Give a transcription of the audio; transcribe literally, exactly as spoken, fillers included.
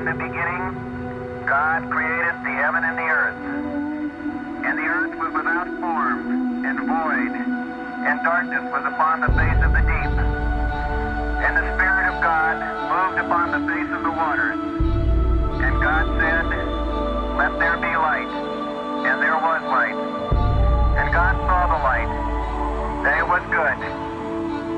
In the beginning, God created the heaven and the earth. And the earth was without form and void, and darkness was upon the face of the deep. And the Spirit of God moved upon the face of the waters. And God said, "Let there be light."